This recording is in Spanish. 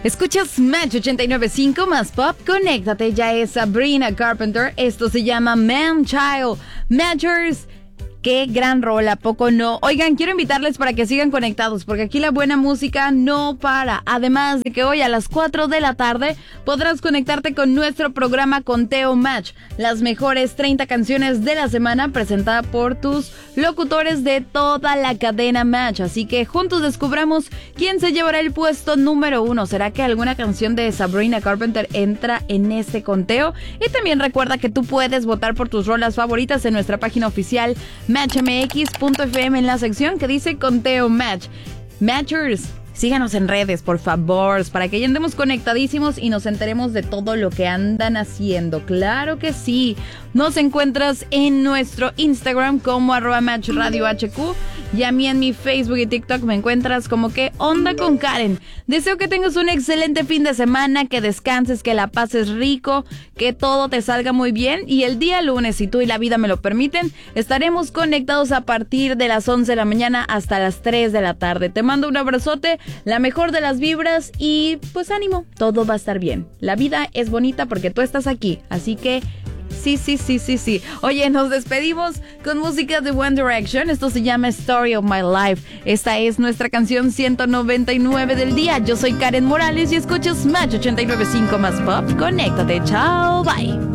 Escuchas Match 89.5 más pop. Conéctate, ya es Sabrina Carpenter. Esto se llama Man Child. Matchers. Qué gran rola, ¿poco no? Oigan, quiero invitarles para que sigan conectados, porque aquí la buena música no para. Además de que hoy a las 4 de la tarde podrás conectarte con nuestro programa Conteo Match, las mejores 30 canciones de la semana, presentada por tus locutores de toda la cadena Match. Así que juntos descubramos quién se llevará el puesto número 1. ¿Será que alguna canción de Sabrina Carpenter entra en este conteo? Y también recuerda que tú puedes votar por tus rolas favoritas en nuestra página oficial matchmx.fm en la sección que dice Conteo Match. Matchers, síganos en redes, por favor, para que ya andemos conectadísimos y nos enteremos de todo lo que andan haciendo. Claro que sí. Nos encuentras en nuestro Instagram como @matchradiohq y a mí en mi Facebook y TikTok me encuentras como que onda con Karen. Deseo que tengas un excelente fin de semana, que descanses, que la pases rico, que todo te salga muy bien, y el día lunes, si tú y la vida me lo permiten, estaremos conectados a partir de las 11 de la mañana hasta las 3 de la tarde. Te mando un abrazote, la mejor de las vibras y pues ánimo, todo va a estar bien. La vida es bonita porque tú estás aquí, así que sí. Oye, nos despedimos con música de One Direction. Esto se llama Story of My Life. Esta es nuestra canción 199 del día. Yo soy Karen Morales y escuchas Match 89.5 más pop. Conéctate, chao, bye.